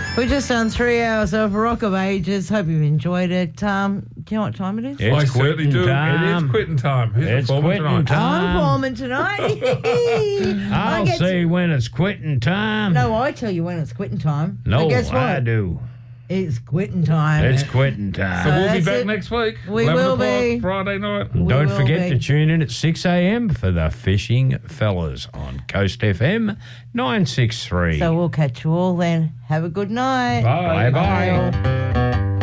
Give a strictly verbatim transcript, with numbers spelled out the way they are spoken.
We've just done three hours of Rock of Ages. Hope you've enjoyed it. Um, do you know what time it is? It's I certainly quitting do. time. It is quitting time. Who's It's performing quitting tonight? time. I'm forming tonight. I I'll get see to- when it's quitting time. No, I tell you when it's quitting time. No, But guess what? I do. It's quitting time. It's quitting time. So we'll be that's back it. next week. We eleven will o'clock, be. Friday night. We Don't will forget be. to tune in at six a.m. for the Fishing Fellas on Coast F M nine six three. So we'll catch you all then. Have a good night. Bye. Bye-bye. Bye.